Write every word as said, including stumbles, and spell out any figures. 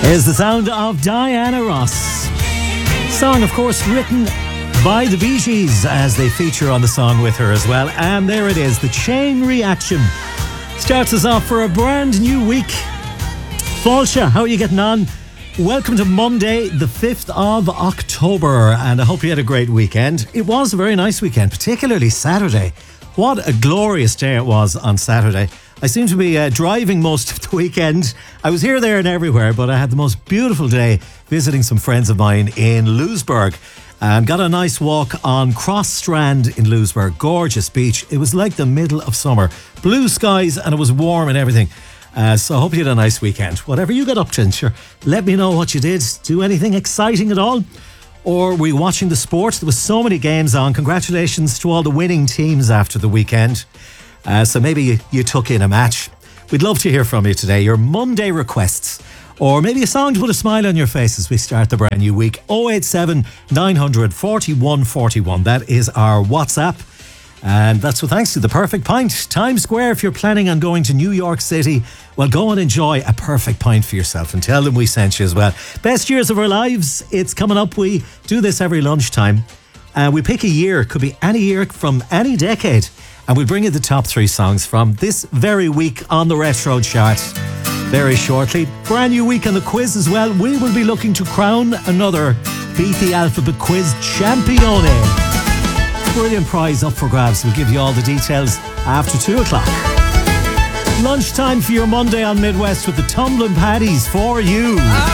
Is the sound of Diana Ross. Song, of course, written by the Bee Gees, as they feature on the song with her as well. And there it is, the Chain Reaction starts us off for a brand new week. Falsha, how are you getting on? Welcome to Monday, the fifth of October, and I hope you had a great weekend. It was a very nice weekend, particularly Saturday. What a glorious day it was on Saturday. I seem to be uh, driving most of the weekend. I was here, there and everywhere, but I had the most beautiful day visiting some friends of mine in Louisburgh and got a nice walk on Cross Strand in Louisburgh. Gorgeous beach. It was like the middle of summer. Blue skies and it was warm and everything. Uh, so I hope you had a nice weekend. Whatever you got up to, sure, let me know what you did. Do anything exciting at all? Or were you watching the sport? There was so many games on. Congratulations to all the winning teams after the weekend. Uh, so maybe you, you took in a match. We'd love to hear from you today. Your Monday requests, or maybe a song to put a smile on your face as we start the brand new week. oh eight seven, nine hundred, forty-one forty-one. That is our WhatsApp. And that's with thanks to The Perfect Pint. Times Square, if you're planning on going to New York City, well, go and enjoy a perfect pint for yourself and tell them we sent you as well. Best years of our lives. It's coming up. We do this every lunchtime. Uh, we pick a year. Could be any year from any decade. And we bring you the top three songs from this very week on the Retro Chart very shortly. Brand new week on the quiz as well. We will be looking to crown another Beat the Alphabet Quiz Champione. Brilliant prize up for grabs. We'll give you all the details after two o'clock. Lunchtime for your Monday on Midwest with the Tumbling Paddies for you.